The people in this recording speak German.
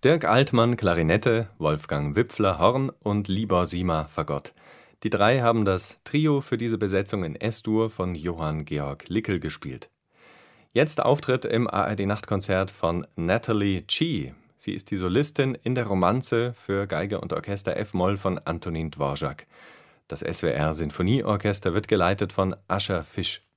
Dirk Altmann Klarinette, Wolfgang Wipfler Horn und Libor Sima Fagott. Die drei haben das Trio für diese Besetzung in S-Dur von Johann Georg Lickel gespielt. Jetzt Auftritt im ARD-Nachtkonzert von Natalie Chee. Sie ist die Solistin in der Romanze für Geige und Orchester F-Moll von Antonin Dvorak. Das SWR Sinfonieorchester wird geleitet von Ascher Fisch.